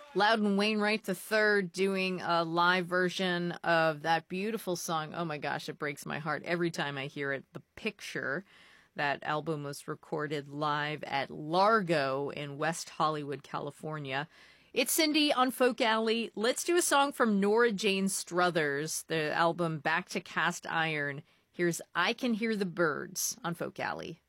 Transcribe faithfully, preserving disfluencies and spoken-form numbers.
Loudon Wainwright the third doing a live version of that beautiful song. Oh my gosh, it breaks my heart every time I hear it. The Picture. That album was recorded live at Largo in West Hollywood, California. It's Cindy on Folk Alley. Let's do a song from Nora Jane Struthers, the album Back to Cast Iron. Here's I Can Hear the Birds on Folk Alley.